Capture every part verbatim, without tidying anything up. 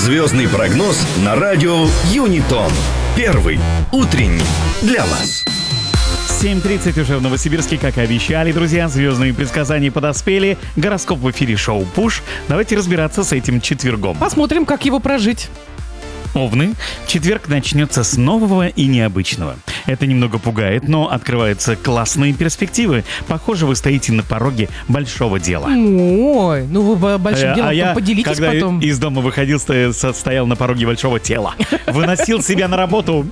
Звездный прогноз на радио Юнитон. Первый утренний для вас. семь тридцать уже в Новосибирске, как и обещали, друзья. Звездные предсказания подоспели. Гороскоп в эфире шоу «Пуш». Давайте разбираться с этим четвергом. Посмотрим, как его прожить. Овны. Четверг начнется с нового и необычного. Это немного пугает, но открываются классные перспективы. Похоже, вы стоите на пороге большого дела. Ой, ну вы большим А, делом а я, поделитесь когда потом. из дома выходил, сто- стоял на пороге большого тела. Выносил себя на работу.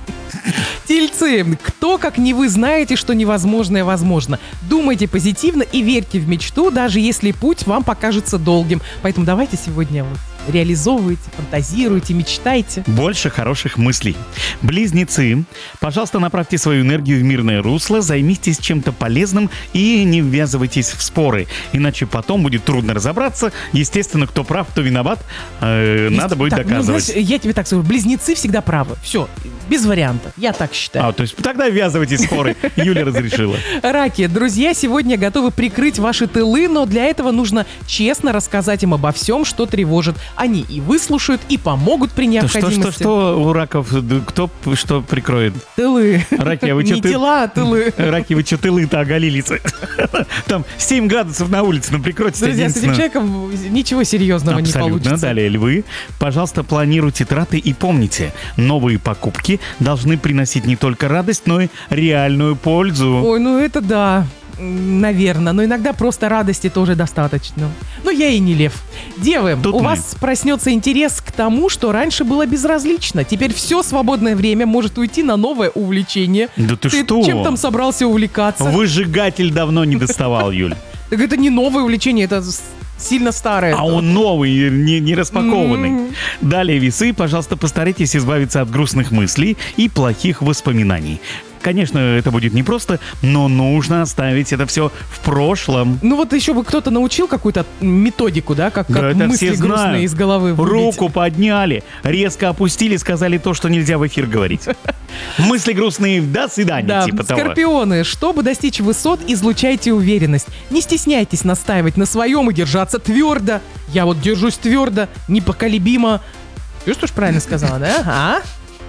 Тельцы, кто, как не вы, знаете, что невозможное возможно. Думайте позитивно и верьте в мечту, даже если путь вам покажется долгим. Поэтому давайте сегодня вот реализовывайте, фантазируйте, мечтайте. Больше хороших мыслей. Близнецы, пожалуйста, направьте свою энергию в мирное русло, займитесь чем-то полезным и не ввязывайтесь в споры, иначе потом будет трудно разобраться. Естественно, кто прав, кто виноват, э, надо будет Так, ну, доказывать. знаешь, я тебе так скажу, близнецы всегда правы. Все, без вариантов. Я так считаю. А, то есть тогда ввязывайтесь в споры. Юля разрешила. Раки, друзья сегодня готовы прикрыть ваши тылы, но для этого нужно честно рассказать им обо всем, что тревожит. Они и выслушают, и помогут при Что, необходимости. что, что у раков, д- кто п- что прикроет? Тылы. Раки, а вы Не что ты... тела, а тылы. Раки, вы что тылы-то оголились? Там семь градусов на улице, ну прикройте. Друзья, с этим человеком ничего серьезного не Абсолютно. получится. Далее, львы. Пожалуйста, планируйте траты и помните, новые покупки должны приносить не только радость, но и реальную пользу. Ой, ну это да, наверное. Но иногда просто радости тоже достаточно. Но я и не лев. Девы, Тут у мы. вас проснется интерес к тому, что раньше было безразлично. Теперь все свободное время может уйти на новое увлечение. Да ты что? Чем там собрался увлекаться? Выжигатель давно не доставал, Юль. Так это не новое увлечение, это с- сильно старое. А он новый, не, не распакованный. М. Далее, весы, пожалуйста, постарайтесь избавиться от грустных мыслей и плохих воспоминаний. Конечно, это будет непросто, но нужно оставить это все в прошлом. Ну вот еще бы кто-то научил какую-то методику, да, как, Да, как это мысли все грустные знают. из головы выбить. Руку подняли, резко опустили, сказали то, что нельзя в эфир говорить. Мысли грустные, до свидания, Да, типа того. скорпионы, чтобы достичь высот, излучайте уверенность. Не стесняйтесь настаивать на своем и держаться твердо. Я вот держусь твердо, непоколебимо. Чувствуешь, правильно сказала, да? А?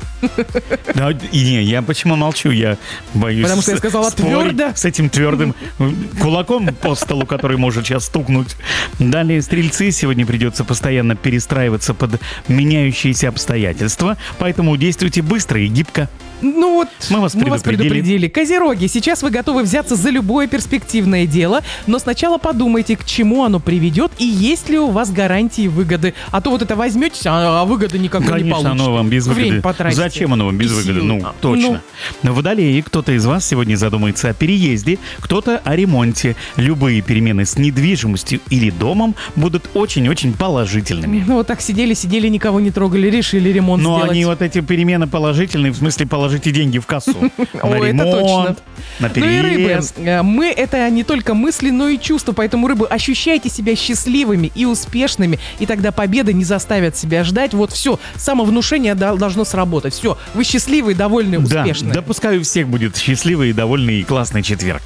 Да, и не, я почему молчу? Я боюсь Потому что я с- сказала спорить твердо. с этим твердым кулаком по столу, который может сейчас стукнуть. Далее, стрельцы, сегодня придется постоянно перестраиваться под меняющиеся обстоятельства, поэтому действуйте быстро и гибко. Ну вот, Мы вас предупредили. предупредили. Козероги, сейчас вы готовы взяться за любое перспективное дело, но сначала подумайте, к чему оно приведет и есть ли у вас гарантии выгоды. А то вот это возьметесь, а, а выгоды никогда не Конечно, получите. оно вам без Время выгоды. потратите. Зачем оно вам без И выгоды? силы. Ну, А, точно. Но водолеи, кто-то из вас сегодня задумается о переезде, кто-то о ремонте. Любые перемены с недвижимостью или домом будут очень-очень положительными. Ну вот так сидели-сидели, никого не трогали, решили ремонт Но сделать. они вот эти перемены положительные, в смысле положите деньги в кассу. На Ой, это точно. ремонт, на Ну и рыбы, переезд. э, мы — это не только мысли, но и чувства, поэтому, рыбы, ощущайте себя счастливыми и успешными, и тогда победа не заставит себя ждать. Вот все, самовнушение дол- должно сработать. Все, вы счастливые, довольны, Да, успешны. да пускай у всех будет счастливый и довольный и классный четверг.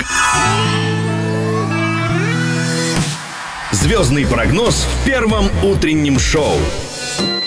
Звездный прогноз в первом утреннем шоу.